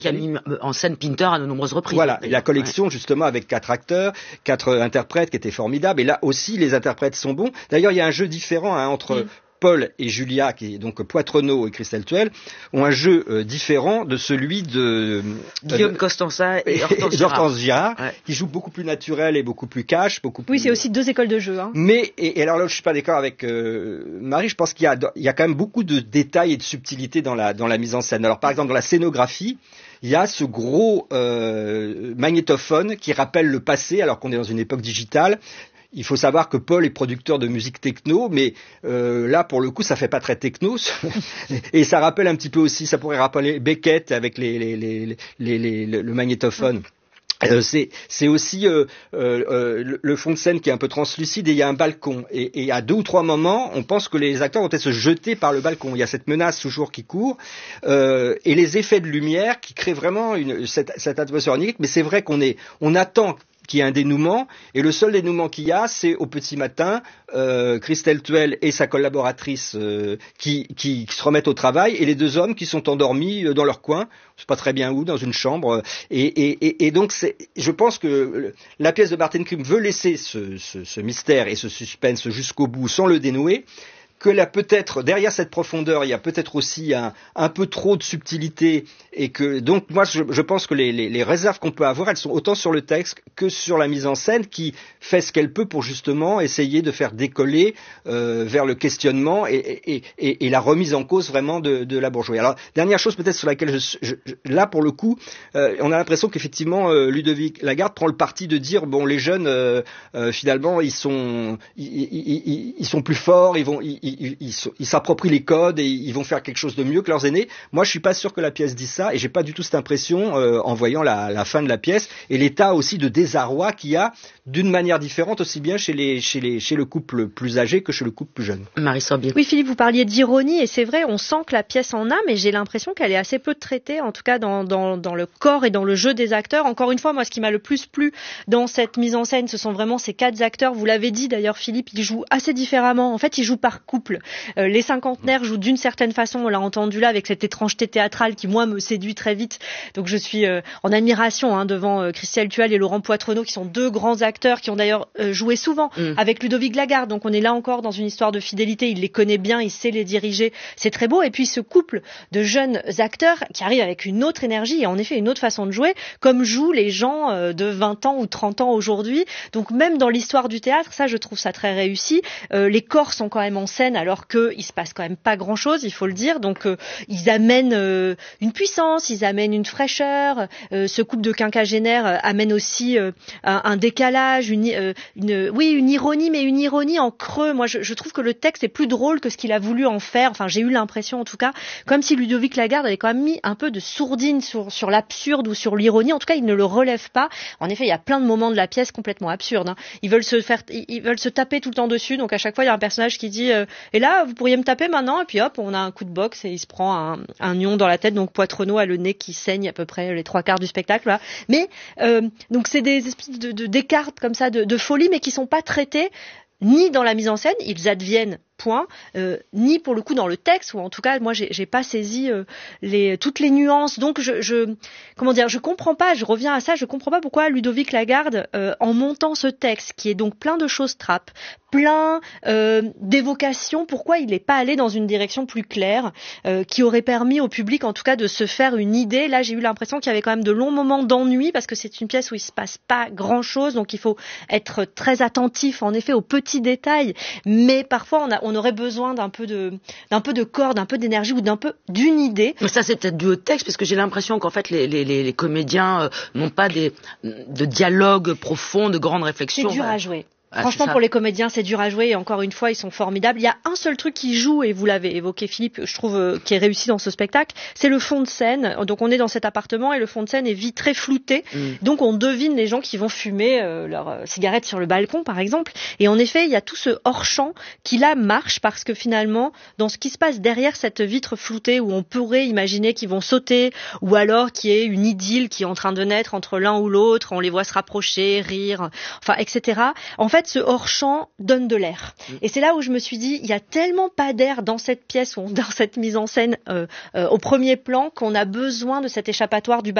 Qui a mis en scène Pinter à de nombreuses reprises. Voilà, et la collection justement avec 4 acteurs, 4 interprètes qui étaient formidables. Et là aussi, les interprètes sont bons. D'ailleurs, il y a un jeu différent entre Paul et Julia, qui est donc Poitrenaud et Christelle Tuel, ont un jeu différent de celui de Guillaume Costanza et Hortense Girard, qui joue beaucoup plus naturel et beaucoup plus cash, beaucoup plus... Oui, c'est aussi 2 écoles de jeu. Hein. Mais, et alors là, je suis pas d'accord avec Marie, je pense qu'il y a quand même beaucoup de détails et de subtilité dans la mise en scène. Alors par exemple, dans la scénographie, il y a ce gros magnétophone qui rappelle le passé, alors qu'on est dans une époque digitale. Il faut savoir que Paul est producteur de musique techno, mais là, pour le coup, ça fait pas très techno. Et ça rappelle un petit peu aussi, ça pourrait rappeler Beckett avec le magnétophone. C'est aussi le fond de scène qui est un peu translucide et il y a un balcon. Et à 2 ou 3 moments, on pense que les acteurs vont peut-être se jeter par le balcon. Il y a cette menace toujours qui court et les effets de lumière qui créent vraiment cette atmosphère onirique. Mais c'est vrai on attend qu'il y ait un dénouement, et le seul dénouement qu'il y a, c'est au petit matin, Christelle Tuel et sa collaboratrice qui se remettent au travail, et les 2 hommes qui sont endormis dans leur coin, je sais pas très bien où, dans une chambre, et donc je pense que la pièce de Martin Krim veut laisser ce mystère et ce suspense jusqu'au bout sans le dénouer, que là peut-être derrière cette profondeur il y a peut-être aussi un peu trop de subtilité, et que donc moi je pense que les réserves qu'on peut avoir, elles sont autant sur le texte que sur la mise en scène, qui fait ce qu'elle peut pour justement essayer de faire décoller vers le questionnement et la remise en cause vraiment de la bourgeoisie. Alors dernière chose peut-être sur laquelle là pour le coup on a l'impression qu'effectivement Ludovic Lagarde prend le parti de dire bon, les jeunes finalement ils sont plus forts, ils s'approprient les codes et ils vont faire quelque chose de mieux que leurs aînés. Moi, je suis pas sûr que la pièce dise ça, et j'ai pas du tout cette impression en voyant la fin de la pièce, et l'état aussi de désarroi qu'il y a d'une manière différente aussi bien chez le couple plus âgé que chez le couple plus jeune. Marie Sorbier. Oui, Philippe, vous parliez d'ironie, et c'est vrai, on sent que la pièce en a, mais j'ai l'impression qu'elle est assez peu traitée, en tout cas dans le corps et dans le jeu des acteurs. Encore une fois, moi, ce qui m'a le plus plu dans cette mise en scène, ce sont vraiment ces 4 acteurs. Vous l'avez dit d'ailleurs, Philippe, ils jouent assez différemment. En fait, ils jouent par couple. Les cinquantenaires jouent d'une certaine façon, on l'a entendu là, avec cette étrangeté théâtrale qui, moi, me séduit très vite. Donc, je suis en admiration devant Christelle Tuel et Laurent Poitrenaud, qui sont 2 grands acteurs, qui ont d'ailleurs joué souvent avec Ludovic Lagarde. Donc, on est là encore dans une histoire de fidélité. Il les connaît bien, il sait les diriger. C'est très beau. Et puis, ce couple de jeunes acteurs qui arrivent avec une autre énergie et en effet une autre façon de jouer, comme jouent les gens de 20 ans ou 30 ans aujourd'hui. Donc, même dans l'histoire du théâtre, ça, je trouve ça très réussi. Les corps sont quand même en scène, alors qu'il se passe quand même pas grand-chose, il faut le dire. Donc, ils amènent une puissance, ils amènent une fraîcheur. Ce couple de quinquagénaires amène aussi un décalage, une ironie, mais une ironie en creux. Moi, je trouve que le texte est plus drôle que ce qu'il a voulu en faire. Enfin, j'ai eu l'impression, en tout cas, comme si Ludovic Lagarde avait quand même mis un peu de sourdine sur l'absurde ou sur l'ironie. En tout cas, il ne le relève pas. En effet, il y a plein de moments de la pièce complètement absurdes. Ils veulent se taper tout le temps dessus. Donc, à chaque fois, il y a un personnage qui dit et là, vous pourriez me taper maintenant, et puis hop, on a un coup de boxe et il se prend un lion dans la tête. Donc Poitrenaud a le nez qui saigne à peu près les 3/4 du spectacle. Voilà. Mais donc c'est des espèces d'écarts comme ça de folie, mais qui sont pas traités ni dans la mise en scène, ils adviennent point, ni pour le coup dans le texte, ou en tout cas moi j'ai pas saisi toutes les nuances. Donc je comprends pas, je reviens à ça, je comprends pas pourquoi Ludovic Lagarde en montant ce texte qui est donc plein de choses trappes, plein d'évocations, pourquoi il n'est pas allé dans une direction plus claire qui aurait permis au public en tout cas de se faire une idée. Là j'ai eu l'impression qu'il y avait quand même de longs moments d'ennui parce que c'est une pièce où il se passe pas grand chose, donc il faut être très attentif en effet aux petits détails, mais parfois on aurait besoin d'un peu de corps, d'un peu d'énergie ou d'une idée. Mais ça c'est peut-être dû au texte, parce que j'ai l'impression qu'en fait les comédiens n'ont pas de dialogue profond, de grandes réflexions. C'est dur à jouer. Franchement, pour les comédiens, c'est dur à jouer et encore une fois, ils sont formidables. Il y a un seul truc qui joue, et vous l'avez évoqué, Philippe, je trouve qui est réussi dans ce spectacle, c'est le fond de scène. Donc, on est dans cet appartement et le fond de scène est très flouté. Donc, on devine les gens qui vont fumer leurs cigarettes sur le balcon, par exemple. Et en effet, il y a tout ce hors-champ qui, là, marche parce que finalement, dans ce qui se passe derrière cette vitre floutée où on pourrait imaginer qu'ils vont sauter ou alors qu'il y ait une idylle qui est en train de naître entre l'un ou l'autre, on les voit se rapprocher, rire, enfin, etc. En fait, fait, ce hors-champ donne de l'air. Et c'est là où je me suis dit, il y a tellement pas d'air dans cette pièce ou dans cette mise en scène au premier plan qu'on a besoin de cet échappatoire du